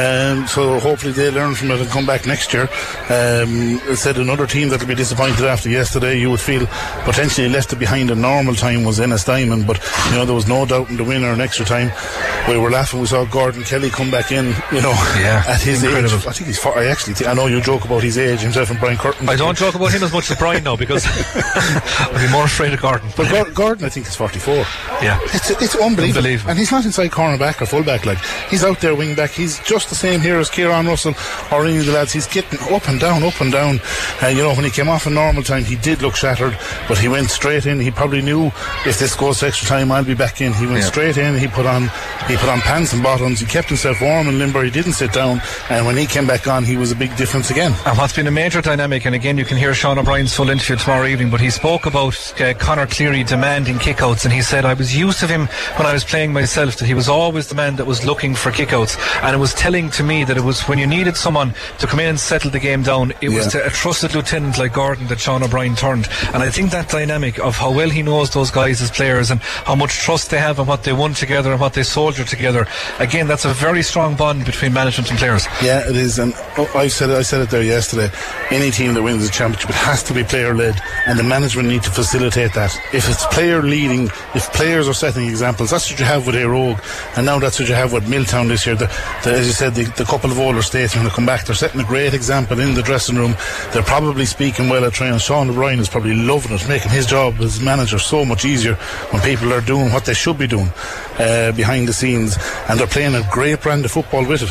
So hopefully they learn from it and come back next year. I said another team that will be disappointed after yesterday, you would feel potentially left behind in normal time, was Ennis Diamond, but there was no doubt in the winner in extra time. We were laughing, we saw Gordon Kelly come back in, at his age. I think he's 40. I know you joke about his age, himself and Brian Curtin. I don't joke about him as much as Brian now, because I'd be more afraid of Gordon. But Gordon, I think, is 44. Yeah. It's unbelievable. And he's not inside cornerback or fullback, he's out there wing back. He's just the same here as Kieran Russell or any of the lads. He's getting up and down. When he came off in normal time, he did look shattered, but he went straight in. He probably knew, if this goes to extra time, I'll be back in. He went straight in. He put on pants and bottoms. He kept himself warm and limber. He didn't sit down, and when he came back on, he was a big difference again. And what's been a major dynamic, and again you can hear Sean O'Brien's full interview tomorrow evening, but he spoke about Conor Cleary demanding kickouts, and he said, I was used to him when I was playing myself, that he was always the man that was looking for kickouts, and it was telling to me that it was when you needed someone to come in and settle the game down, it was to a trusted lieutenant like Gordon that Sean O'Brien turned. And I think that dynamic of how well he knows those guys as players and how much trust they have and what they won together and what they soldier together, again, that's a very strong bond between management and players. Yeah, it is. And I said it there yesterday, any team that wins the championship, it has to be player led, and the management need to facilitate that. If it's player leading, if players are setting examples, that's what you have with Érogue, and now that's what you have with Milltown this year. As you said, the couple of older statesmen that come back, they're setting a great example in the dressing room. They're probably speaking well at training. Sean O'Brien is probably loving it, making his job as manager so much easier when people are doing what they should be doing behind the scenes, and they're playing a great brand of football with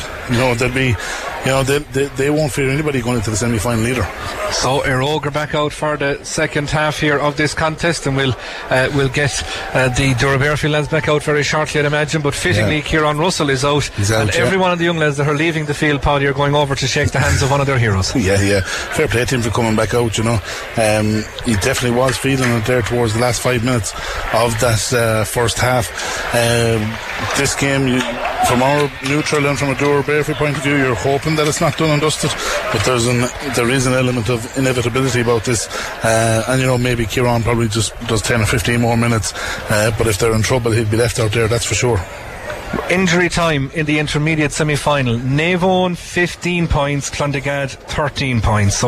it. They won't fear anybody going into the semi-final either. So Érogue are back out for the second half here of this contest, and we'll get the Duraberfield lads back out very shortly, I'd imagine. But fittingly, Kieran Russell is out, and every one of the young lads that are leaving the field, Paddy, are going over to shake the hands of one of their heroes. Yeah. Fair play to him for coming back out. He definitely was feeling it there towards the last 5 minutes of that first half. This game, from our neutral and from a Duraberfield point of view, you're hoping that it's not done and dusted, but there is an element of inevitability about this, and maybe Kieran probably just does 10 or 15 more minutes, but if they're in trouble, he'll be left out there, that's for sure. Injury time in the intermediate semi-final. Navone 15 points, Clondegad 13 points. So